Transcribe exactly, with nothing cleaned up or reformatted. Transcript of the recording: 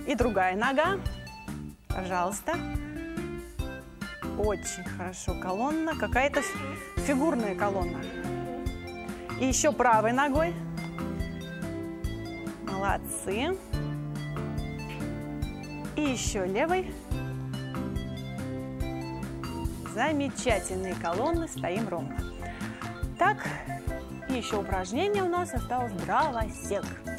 И другая нога. Пожалуйста. Очень хорошо. Колонна. Какая-то фигурная колонна. И еще правой ногой. Молодцы. И еще левой. Замечательные колонны. Стоим ровно. Так, и еще упражнение у нас осталось дровосек.